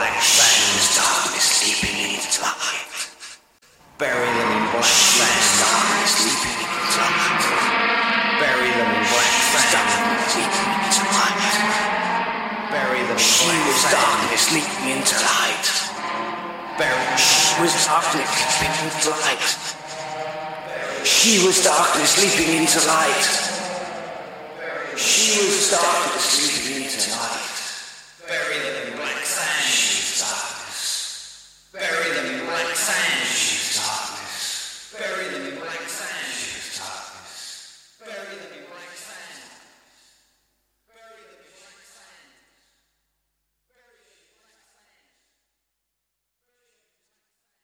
black sands, darkness sleeping into light. Bury them in black sands, darkness sleeping into light. Bury them in black sands, sleeping into light. Bury them in black sands, darkness sleeping into light. She was darkness sleeping into light. She was darkness sleeping into light. She was darkness sleeping into light.